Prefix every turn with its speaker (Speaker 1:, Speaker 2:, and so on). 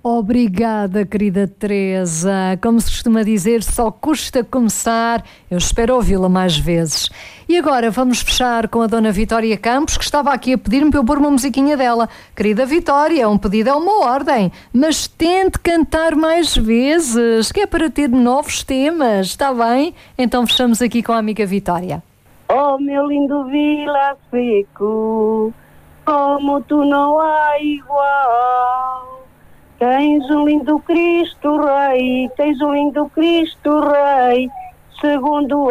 Speaker 1: Obrigada, querida Teresa. Como se costuma dizer, só custa começar. Eu espero ouvi-la mais vezes. E agora vamos fechar com a Dona Vitória Campos, que estava aqui a pedir-me para eu pôr uma musiquinha dela. Querida Vitória, um pedido é uma ordem, mas tente cantar mais vezes, que é para ter novos temas, está bem? Então fechamos aqui com a amiga Vitória.
Speaker 2: Oh, meu lindo Vila Seco, como tu não há igual. Tens um lindo Cristo Rei, tens um lindo Cristo Rei, segundo